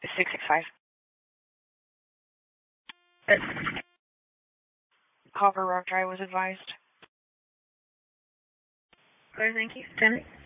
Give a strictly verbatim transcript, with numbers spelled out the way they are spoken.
six six five. Hopper Rock Drive was advised. Clear, thank you. Ten.